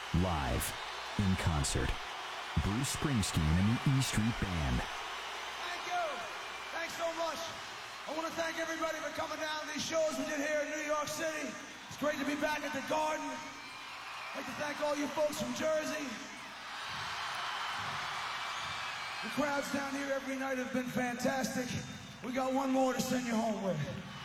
Live, in concert, Bruce Springsteen and the E Street Band. Thank you. Thanks so much. I want to thank everybody for coming down to these shows we did here in New York City. It's great to be back at the Garden. I'd like to thank all you folks from Jersey. The crowds down here every night have been fantastic. We got one more to send you home with.